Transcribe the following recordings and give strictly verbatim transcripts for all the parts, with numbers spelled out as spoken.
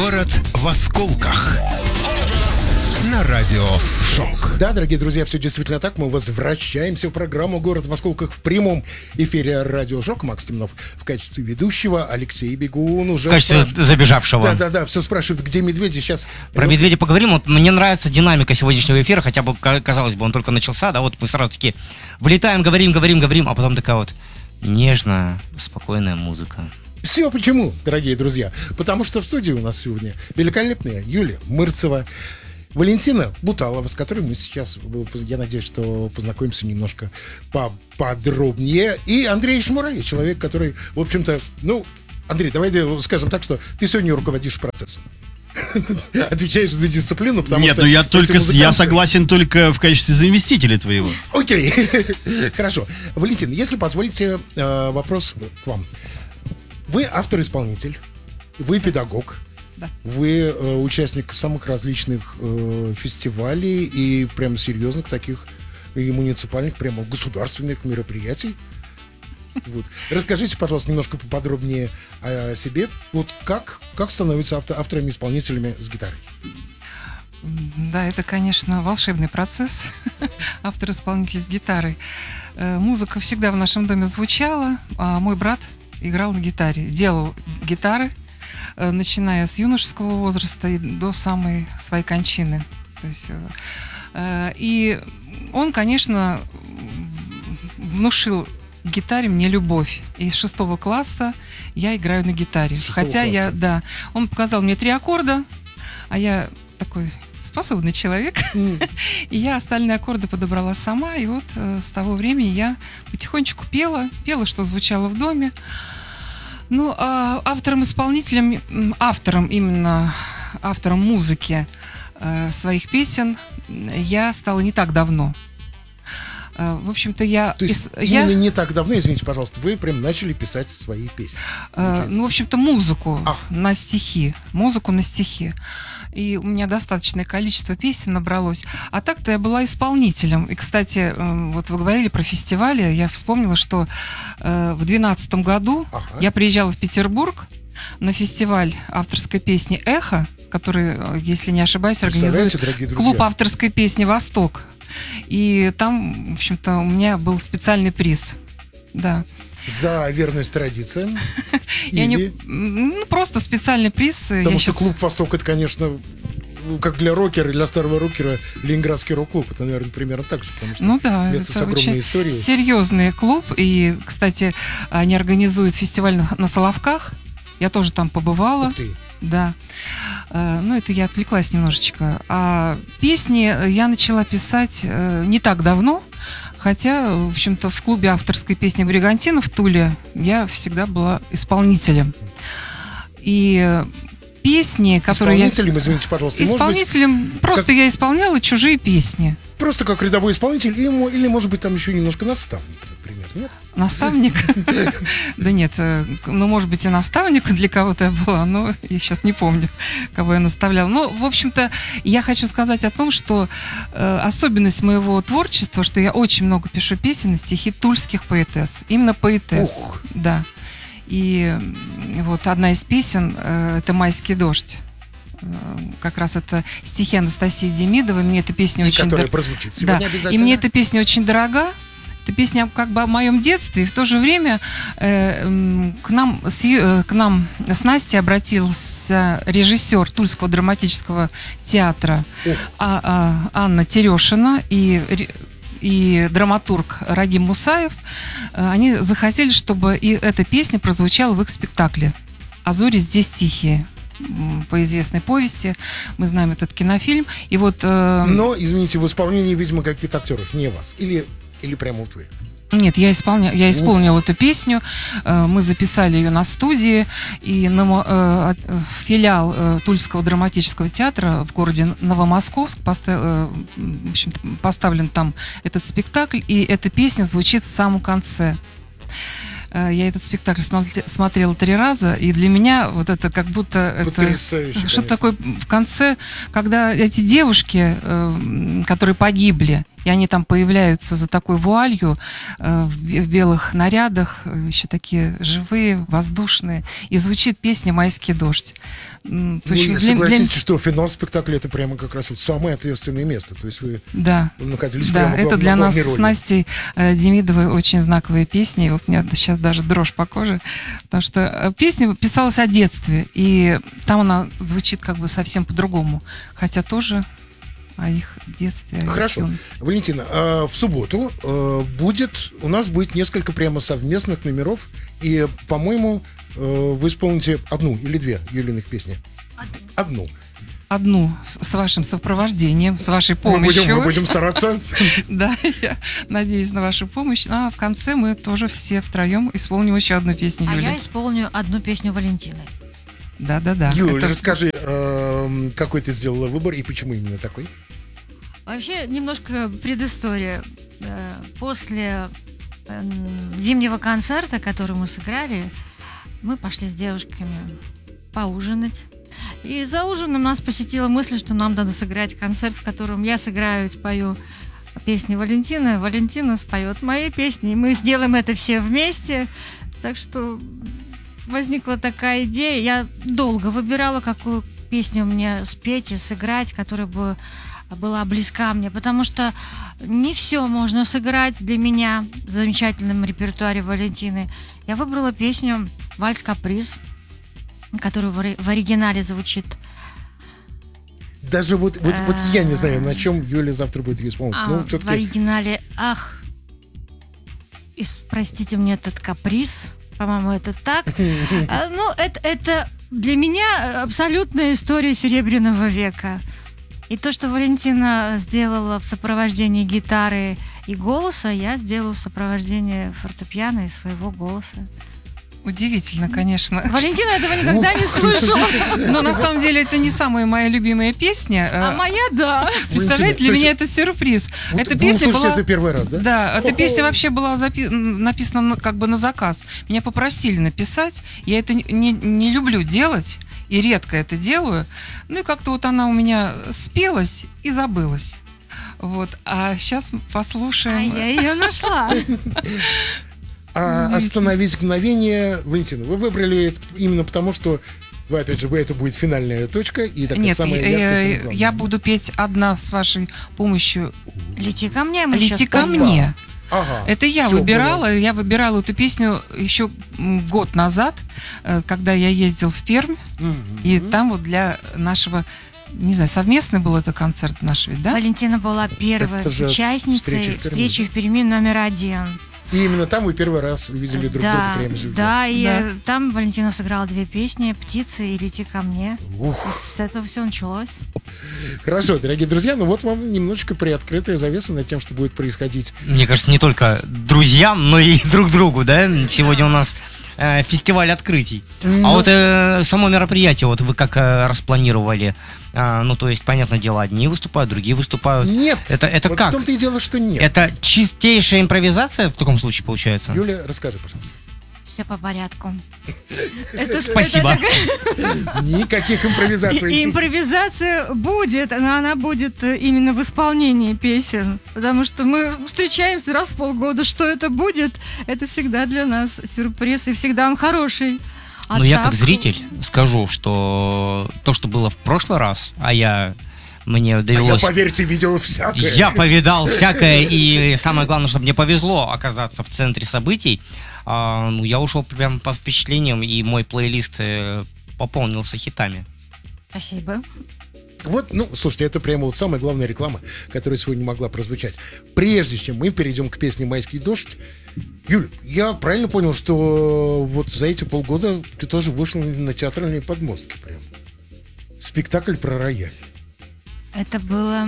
Город в осколках. На радио «Шок». Да, дорогие друзья, все действительно так. Мы возвращаемся в программу «Город в осколках» в прямом эфире радио «Шок». Макс Темнов в качестве ведущего, Алексей Бегун уже... В качестве спраш... забежавшего. Да-да-да, все спрашивают, где медведи сейчас. Про медведя поговорим. Вот мне нравится динамика сегодняшнего эфира, хотя бы, казалось бы, он только начался, да, вот мы сразу таки влетаем, говорим, говорим, говорим, а потом такая вот нежная, спокойная музыка. Все почему, дорогие друзья? Потому что в студии у нас сегодня великолепная Юлия Мырцева, Валентина Буталова, с которой мы сейчас, я надеюсь, что познакомимся немножко поподробнее, и Андрей Шмурай, человек, который, в общем-то, ну, Андрей, давайте скажем так, что ты сегодня руководишь процессом. Отвечаешь за дисциплину, потому Нет, что... Нет, ну я только, музыканты... я согласен только в качестве заместителя твоего. Окей, хорошо. Валентин, если позволите, вопрос к вам. Вы автор-исполнитель, вы педагог. Да. Вы э, участник самых различных э, фестивалей и прям серьезных таких и муниципальных, прямо государственных мероприятий. Вот. Расскажите, пожалуйста, немножко поподробнее о себе. Вот как, как становятся авто, авторами-исполнителями с гитарой? Да, это, конечно, волшебный процесс. Автор-исполнитель с гитарой. Э, музыка всегда в нашем доме звучала, а мой брат играл на гитаре, делал гитары, начиная с юношеского возраста и до самой своей кончины. То есть, э, и он, конечно, внушил гитаре мне любовь. И с шестого класса я играю на гитаре. Хотя класса. я, да, он показал мне три аккорда, а я такой способный человек. Mm. И я остальные аккорды подобрала сама. И вот э, с того времени я потихонечку пела, пела, что звучало в доме. Ну, а автором-исполнителем, автором именно, автором музыки э, своих песен я стала не так давно. Э, в общем-то, я... То есть из, именно я, не так давно, извините, пожалуйста, вы прям начали писать свои песни? Э, ну, в общем-то, музыку а. на стихи. Музыку на стихи. И у меня достаточное количество песен набралось. А так-то я была исполнителем. И, кстати, вот вы говорили про фестивали. Я вспомнила, что в две тысячи двенадцатом году ага. я приезжала в Петербург на фестиваль авторской песни «Эхо», который, если не ошибаюсь, организует клуб авторской песни «Восток». И там, в общем-то, у меня был специальный приз. Да. За верность традициям? Я не, ну, просто специальный приз. Потому я что сейчас... клуб «Восток» — это, конечно, как для рокера, для старого рокера, ленинградский рок-клуб. Это, наверное, примерно так же, потому что ну, да, место с огромной историей. Серьезный клуб. И, кстати, они организуют фестиваль на Соловках. Я тоже там побывала. Ух ты. Да. Ну, это я отвлеклась немножечко. А песни я начала писать не так давно. Хотя, в общем-то, в клубе авторской песни «Бригантина» в Туле я всегда была исполнителем. И песни, которые исполнителем, я... извините, пожалуйста. Исполнителем, может быть, просто как... я исполняла чужие песни. Просто как рядовой исполнитель, или, или может быть, там еще немножко наставник, например, нет? Наставник? Да нет, ну, может быть, и наставник для кого-то я была, но я сейчас не помню, кого я наставляла. Ну, в общем-то, я хочу сказать о том, что особенность моего творчества, что я очень много пишу песен и стихи тульских поэтесс. Именно поэтесс. Ух. Да. И вот одна из песен — это «Майский дождь». Как раз это стихи Анастасии Демидовой. Мне эта песня и очень которая дор... прозвучит сегодня да. обязательно. И мне эта песня очень дорога. Это песня как бы о моем детстве. И в то же время э, к, нам, с, э, к нам с Настей обратился режиссер Тульского драматического театра а, а, Анна Терешина и, и драматург Рагим Мусаев. Они захотели, чтобы и эта песня прозвучала в их спектакле «А зори здесь тихие». По известной повести. Мы знаем этот кинофильм. И вот, э... Но, извините, в исполнении, видимо, каких-то актеров, не вас. Или, или прямо вот вы. Нет, я, исполня... я исполнила эту песню. Мы записали ее на студии. И на... филиал Тульского драматического театра в городе Новомосковск постав... в общем, поставлен там этот спектакль. И эта песня звучит в самом конце. Я этот спектакль смотрела три раза, и для меня вот это как будто это что-то такое в конце, когда эти девушки, которые погибли, и они там появляются за такой вуалью э, в в белых нарядах, э, еще такие живые, воздушные, и звучит песня «Майский дождь». М, в Ну, общем, и для- для- согласитесь, что финал спектакля это прямо как раз вот самое ответственное место. То есть вы Да. находились Да, прямо в это глав- для на нас главной с роли. Настей э, Демидовой очень знаковые песни. И вот у меня сейчас даже дрожь по коже, потому что э, песня писалась о детстве, и там она звучит как бы совсем по-другому, хотя тоже о их детстве, о их Хорошо. юности. Валентина, а в субботу э, будет, у нас будет несколько прямо совместных номеров, и, по-моему, э, вы исполните одну или две Юлиных песни. Одну. Одну с с вашим сопровождением, с вашей Мы помощью. будем, мы будем стараться. Да, я надеюсь на вашу помощь. А в конце мы тоже все втроем исполним еще одну песню А Юли. я исполню одну песню Валентины. Да, да, да. Юль, Это- расскажи, э, какой ты сделала выбор и почему именно такой? Вообще, немножко предыстория. Э, После эм, зимнего концерта, который мы сыграли, мы пошли с девушками поужинать. И за ужином нас посетила мысль, что нам надо сыграть концерт, в котором я сыграю и спою песни Валентины, Валентина споет мои песни, и мы сделаем это все вместе. Так что возникла такая идея. Я долго выбирала, какую песню мне спеть и сыграть, которая бы была близка мне, потому что не все можно сыграть для меня в замечательном репертуаре Валентины. Я выбрала песню «Вальс-каприз», которая в ори- в оригинале звучит. Даже вот, вот, вот я не знаю, на чем Юля завтра будет ее исполнить. А, Ну, в все-таки оригинале «Ах, ис- простите мне этот каприз», по-моему, это так. А, Ну, это, это для меня абсолютная история Серебряного века. И то, что Валентина сделала в сопровождении гитары и голоса, я сделаю в сопровождении фортепиано и своего голоса. Удивительно, конечно. Валентина этого никогда не слышала. Но на самом деле это не самая моя любимая песня. А Э, моя, да. Представляете, для то меня есть это сюрприз. вот Эта вы песня услышите была... это первый раз, да? Да, эта О-о. песня вообще была запи- м, написана на- как бы на заказ. Меня попросили написать. Я это не, не- не люблю делать и редко это делаю. Ну и как-то вот она у меня спелась и забылась. Вот. А сейчас А послушаем. я ее нашла. А остановить мгновение, Валентина, вы выбрали это именно потому, что вы, опять же, вы, это будет финальная точка и такая Нет, самая э, яркая, самая э, главная. я буду петь одна с вашей помощью. Лети ко мне, мы Лети сейчас ко мне. Ага, Это я всё, выбирала, я выбирала эту песню еще м, год назад, э, когда я ездил в Пермь, понял. Мгм. и там вот для нашего, не знаю, совместный был это концерт наш ведь, да? Валентина была первой Это же участницей встреча в Перми. встречи в Перми номер один. И именно там вы первый раз увидели друг да, друга прямо живьем. да, и Да. э, там Валентина сыграла две песни «Птицы» и «Лети ко мне». Ух. И с этого все началось. Хорошо, дорогие друзья, ну вот вам немножечко приоткрытая завеса над тем, что будет происходить. Мне кажется, не только друзьям, но и друг другу, да? Сегодня у нас э, фестиваль открытий. Ну, А вот э, само мероприятие, вот вы как э, распланировали? А, ну, то есть, понятное дело, одни выступают, другие выступают. Нет! Это, это вот как? в том-то и дело, что нет. Это чистейшая импровизация в таком случае получается? Юля, расскажи, пожалуйста. Все по порядку. Это, Спасибо. это такая- Никаких импровизаций. И- импровизация будет, но она будет э, именно в исполнении песен. Потому что мы встречаемся раз в полгода. Что это будет, это всегда для нас сюрприз. И всегда он хороший. А Ну, я как так, зритель скажу, что то, что было в прошлый раз, а я мне А я, довелось... поверьте, видел всякое. Я повидал всякое, и самое главное, чтобы мне повезло оказаться в центре событий. А, ну, я ушел прям по впечатлениям, и мой плейлист э, пополнился хитами. Спасибо. Вот, ну, слушайте, это прямо вот самая главная реклама, которая сегодня могла прозвучать. Прежде чем мы перейдем к песне «Майский дождь», Юль, я правильно понял, что вот за эти полгода ты тоже вышла на театральные подмостки прям. Спектакль про рояль. Это было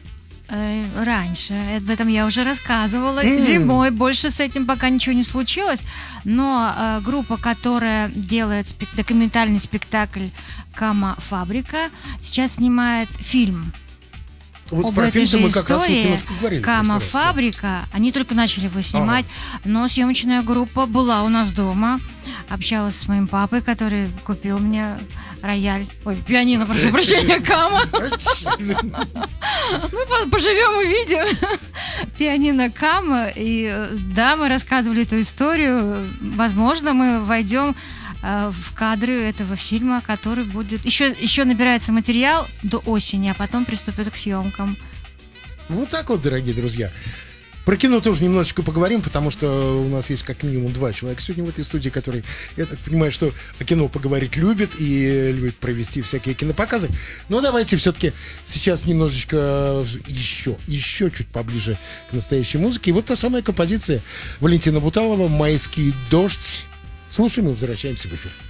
э, раньше. Об этом я уже рассказывала. М. Зимой. Больше с этим пока ничего не случилось. Но э, группа, которая делает спек- документальный спектакль «Кама Фабрика», сейчас снимает фильм. Вот об про этой фильм же мы как раз вот истории. немножко говорили в прошлый раз, да. Кама-фабрика. Они только начали его снимать, но съемочная группа была у нас дома. Общалась с моим папой, который купил мне рояль. Ой, пианино, прошу прощения, Кама. Ну, по- поживем, увидим. Пианино Кама. И э, да, мы рассказывали эту историю. Возможно, мы войдем э, в кадры этого фильма, который будет... Еще, еще набирается материал до осени, а потом приступят к съемкам. Вот так вот, дорогие друзья. Про кино тоже немножечко поговорим, потому что у нас есть как минимум два человека сегодня в этой студии, которые, я так понимаю, что о кино поговорить любят и любят провести всякие кинопоказы. Но давайте все-таки сейчас немножечко еще, еще чуть поближе к настоящей музыке. И вот та самая композиция Валентина Буталова «Майский дождь». Слушаем и возвращаемся в эфир.